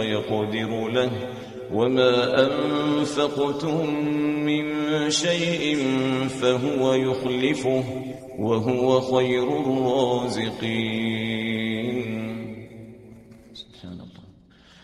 ويقدر له وما أنفقتم من شيء فهو يخلفه وهو خير الرازقين